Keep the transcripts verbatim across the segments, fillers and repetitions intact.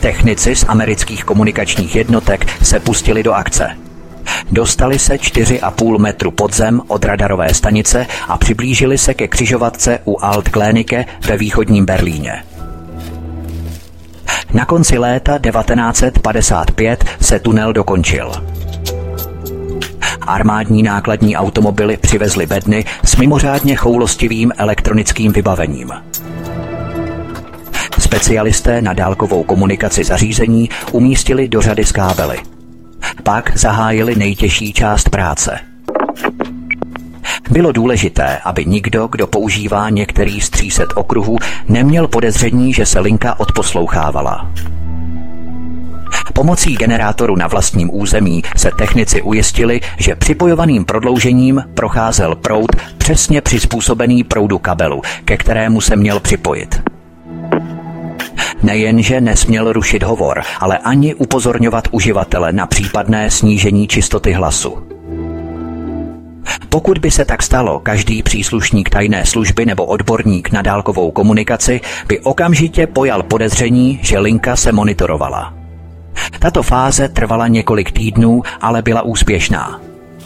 Technici z amerických komunikačních jednotek se pustili do akce. Dostali se čtyři a půl metru pod zem od radarové stanice a přiblížili se ke křižovatce u Alt-Glennike ve východním Berlíně. Na konci léta devatenáct set padesát pět se tunel dokončil. Armádní nákladní automobily přivezly bedny s mimořádně choulostivým elektronickým vybavením. Specialisté na dálkovou komunikaci zařízení umístili do řady s kábely. Pak zahájili nejtěžší část práce. Bylo důležité, aby nikdo, kdo používá některý z tří set okruhů, neměl podezření, že se linka odposlouchávala. Pomocí generátoru na vlastním území se technici ujistili, že připojovaným prodloužením procházel proud přesně přizpůsobený proudu kabelu, ke kterému se měl připojit. Nejenže nesměl rušit hovor, ale ani upozorňovat uživatele na případné snížení čistoty hlasu. Pokud by se tak stalo, každý příslušník tajné služby nebo odborník na dálkovou komunikaci by okamžitě pojal podezření, že linka se monitorovala. Tato fáze trvala několik týdnů, ale byla úspěšná.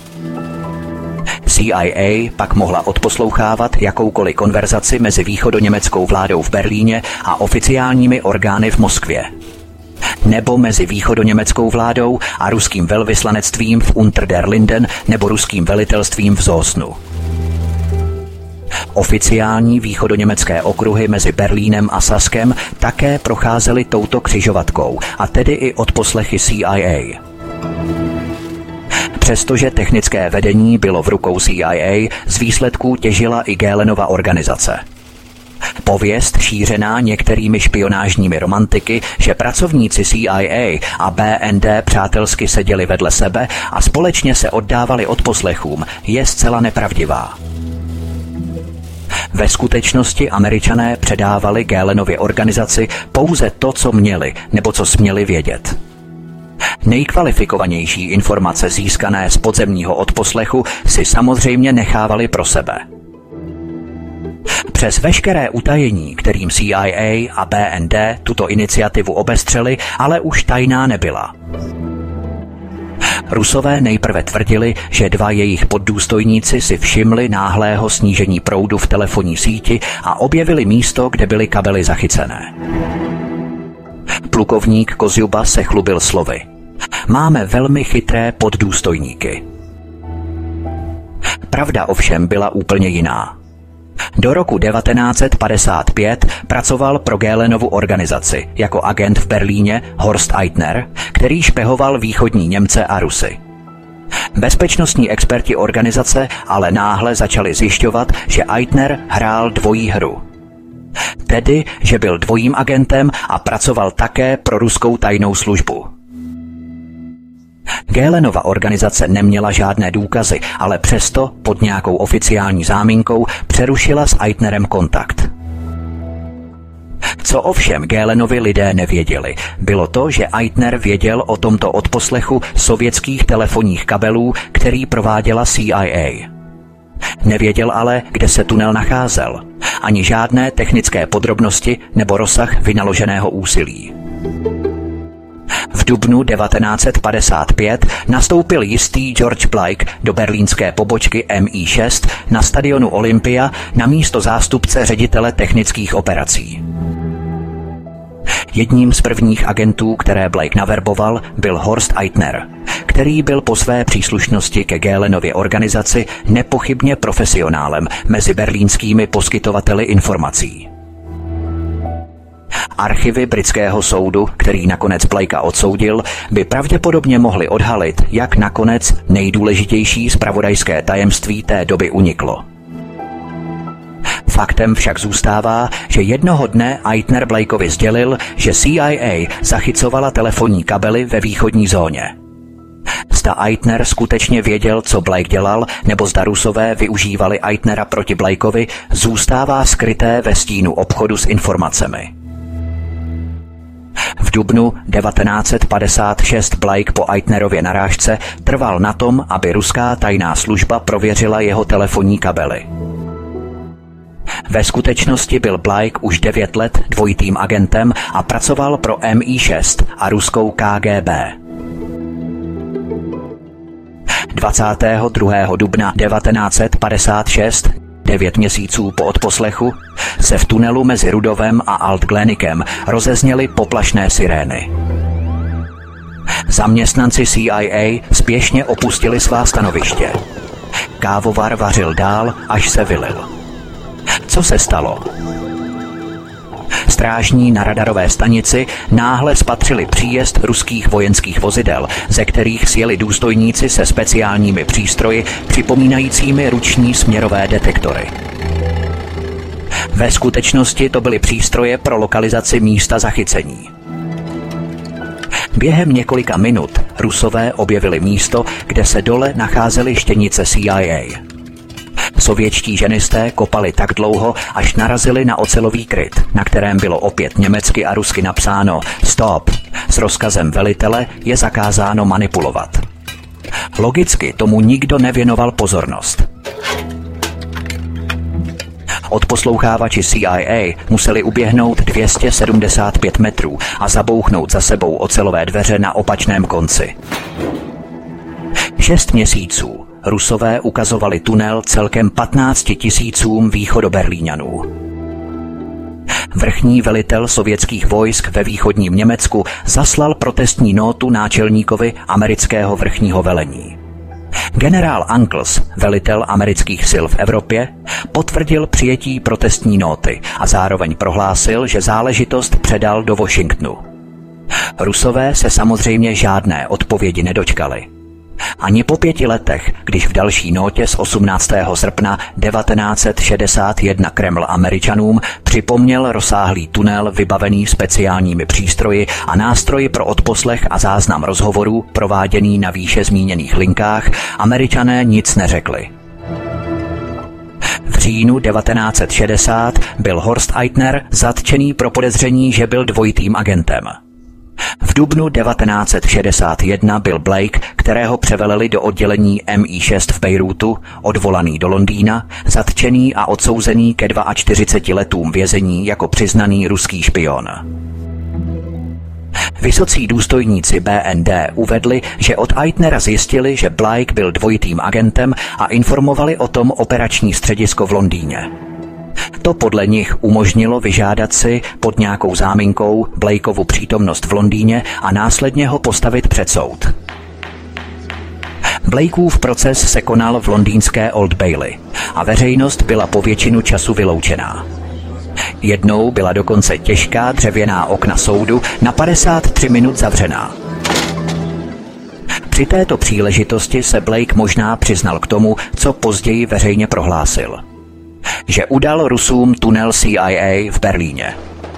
C I A pak mohla odposlouchávat jakoukoliv konverzaci mezi východoněmeckou vládou v Berlíně a oficiálními orgány v Moskvě. Nebo mezi východoněmeckou vládou a ruským velvyslanectvím v Unter der Linden nebo ruským velitelstvím v Zosnu. Oficiální východoněmecké okruhy mezi Berlínem a Saskem také procházely touto křižovatkou, a tedy i odposlechy C I A. Přestože technické vedení bylo v rukou C I A, z výsledků těžila i Gehlenova organizace. Pověst šířená některými špionážními romantiky, že pracovníci C I A a B N D přátelsky seděli vedle sebe a společně se oddávali odposlechům, je zcela nepravdivá. Ve skutečnosti Američané předávali Gehlenově organizaci pouze to, co měli nebo co směli vědět. Nejkvalifikovanější informace získané z podzemního odposlechu si samozřejmě nechávali pro sebe. Přes veškeré utajení, kterým C I A a B N D tuto iniciativu obestřeli, ale už tajná nebyla. Rusové nejprve tvrdili, že dva jejich poddůstojníci si všimli náhlého snížení proudu v telefonní síti a objevili místo, kde byly kabely zachycené. Plukovník Kozjuba se chlubil slovy: "Máme velmi chytré poddůstojníky." Pravda ovšem byla úplně jiná. Do roku devatenáct set padesát pět pracoval pro Gehlenovu organizaci jako agent v Berlíně Horst Eitner, který špehoval východní Němce a Rusy. Bezpečnostní experti organizace ale náhle začali zjišťovat, že Eitner hrál dvojí hru. Tedy, že byl dvojím agentem a pracoval také pro ruskou tajnou službu. Gehlenova organizace neměla žádné důkazy, ale přesto pod nějakou oficiální záminkou přerušila s Eitnerem kontakt. Co ovšem Gehlenovi lidé nevěděli, bylo to, že Eitner věděl o tomto odposlechu sovětských telefonních kabelů, který prováděla C I A. Nevěděl ale, kde se tunel nacházel, ani žádné technické podrobnosti nebo rozsah vynaloženého úsilí. V dubnu devatenáct set padesát pět nastoupil jistý George Blake do berlínské pobočky M I šest na stadionu Olympia na místo zástupce ředitele technických operací. Jedním z prvních agentů, které Blake naverboval, byl Horst Eitner, který byl po své příslušnosti ke Gehlenově organizaci nepochybně profesionálem mezi berlínskými poskytovateli informací. Archivy britského soudu, který nakonec Blakea odsoudil, by pravděpodobně mohly odhalit, jak nakonec nejdůležitější zpravodajské tajemství té doby uniklo. Faktem však zůstává, že jednoho dne Eitner Blakeovi sdělil, že C I A zachycovala telefonní kabely ve východní zóně. Zda Eitner skutečně věděl, co Blake dělal, nebo zda Rusové využívali Eitnera proti Blakeovi, zůstává skryté ve stínu obchodu s informacemi. V dubnu devatenáct set padesát šest Blake po Eitnerově narážce trval na tom, aby ruská tajná služba prověřila jeho telefonní kabely. Ve skutečnosti byl Blake už devět let dvojitým agentem a pracoval pro M I šest a ruskou K G B. dvacátého druhého dubna devatenáct set padesát šest, devět měsíců po odposlechu, se v tunelu mezi Rudovem a Alt Glenikem rozezněly poplašné sirény. Zaměstnanci C I A spěšně opustili svá stanoviště. Kávovar vařil dál, až se vylil. Co se stalo? Strážní na radarové stanici náhle spatřili příjezd ruských vojenských vozidel, ze kterých sjeli důstojníci se speciálními přístroji připomínajícími ruční směrové detektory. Ve skutečnosti to byly přístroje pro lokalizaci místa zachycení. Během několika minut Rusové objevili místo, kde se dole nacházely štěnice C I A. Sovětští ženisté kopali tak dlouho, až narazili na ocelový kryt, na kterém bylo opět německy a rusky napsáno Stop. S rozkazem velitele je zakázáno manipulovat. Logicky tomu nikdo nevěnoval pozornost. Odposlouchávači C I A museli uběhnout dvě stě sedmdesát pět metrů a zabouchnout za sebou ocelové dveře na opačném konci. Šest měsíců Rusové ukazovali tunel celkem patnácti tisícům východoberlíňanů. Vrchní velitel sovětských vojsk ve východním Německu zaslal protestní nótu náčelníkovi amerického vrchního velení. Generál Uncles, velitel amerických sil v Evropě, potvrdil přijetí protestní nóty a zároveň prohlásil, že záležitost předal do Washingtonu. Rusové se samozřejmě žádné odpovědi nedočkali. Ani po pěti letech, když v další nótě z osmnáctého srpna devatenáct set šedesát jedna Kreml Američanům připomněl rozsáhlý tunel vybavený speciálními přístroji a nástroji pro odposlech a záznam rozhovorů prováděný na výše zmíněných linkách, Američané nic neřekli. V říjnu devatenáct set šedesát byl Horst Eitner zatčený pro podezření, že byl dvojitým agentem. V dubnu devatenáct set šedesát jedna byl Blake, kterého převeleli do oddělení M I šest v Bejrútu, odvolaný do Londýna, zatčený a odsouzený ke čtyřiceti dvěma letům vězení jako přiznaný ruský špion. Vysocí důstojníci B N D uvedli, že od Eitnera zjistili, že Blake byl dvojitým agentem a informovali o tom operační středisko v Londýně. To podle nich umožnilo vyžádat si pod nějakou záminkou Blakeovu přítomnost v Londýně a následně ho postavit před soud. Blakeův proces se konal v londýnské Old Bailey a veřejnost byla po většinu času vyloučená. Jednou byla dokonce těžká dřevěná okna soudu na padesát tři minut zavřená. Při této příležitosti se Blake možná přiznal k tomu, co později veřejně prohlásil. Že udal Rusům tunel C I A v Berlíně.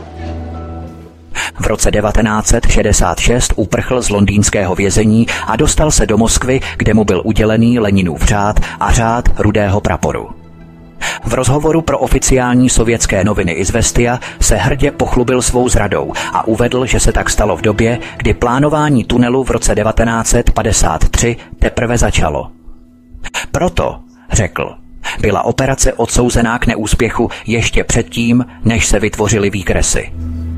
V roce devatenáct set šedesát šest uprchl z londýnského vězení a dostal se do Moskvy, kde mu byl udělený Leninův řád a řád Rudého praporu. V rozhovoru pro oficiální sovětské noviny Izvestia se hrdě pochlubil svou zradou a uvedl, že se tak stalo v době, kdy plánování tunelu v roce devatenáct set padesát tři teprve začalo. Proto, řekl, byla operace odsouzená k neúspěchu ještě předtím, než se vytvořily výkresy.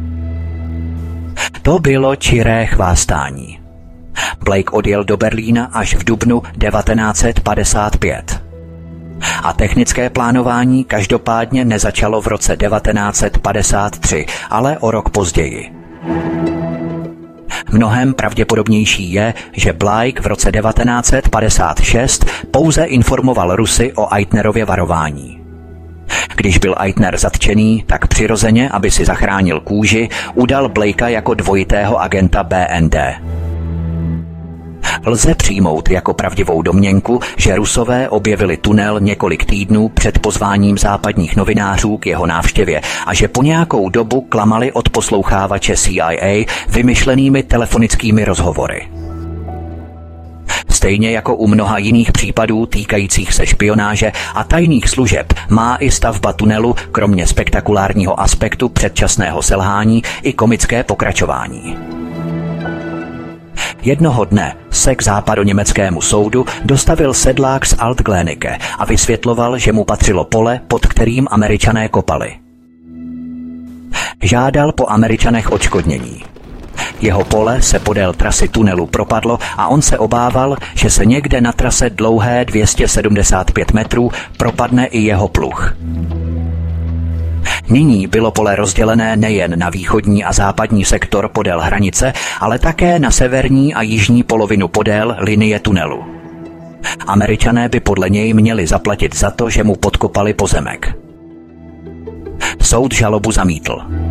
To bylo čiré chvástání. Blake odjel do Berlína až v dubnu devatenáct set padesát pět. A technické plánování každopádně nezačalo v roce devatenáct set padesát tři, ale o rok později. Mnohem pravděpodobnější je, že Blake v roce devatenáct set padesát šest pouze informoval Rusy o Eitnerově varování. Když byl Eitner zatčený, tak přirozeně, aby si zachránil kůži, udal Blakea jako dvojitého agenta B N D. Lze přijmout jako pravdivou domněnku, že Rusové objevili tunel několik týdnů před pozváním západních novinářů k jeho návštěvě a že po nějakou dobu klamali od poslouchávače C I A vymyšlenými telefonickými rozhovory. Stejně jako u mnoha jiných případů týkajících se špionáže a tajných služeb má i stavba tunelu, kromě spektakulárního aspektu předčasného selhání, i komické pokračování. Jednoho dne se k západoněmeckému soudu dostavil sedlák z Altglennike a vysvětloval, že mu patřilo pole, pod kterým Američané kopali. Žádal po Američanech odškodnění. Jeho pole se podél trasy tunelu propadlo a on se obával, že se někde na trase dlouhé dvě stě sedmdesát pět metrů propadne i jeho pluh. Nyní bylo pole rozdělené nejen na východní a západní sektor podél hranice, ale také na severní a jižní polovinu podél linie tunelu. Američané by podle něj měli zaplatit za to, že mu podkopali pozemek. Soud žalobu zamítl.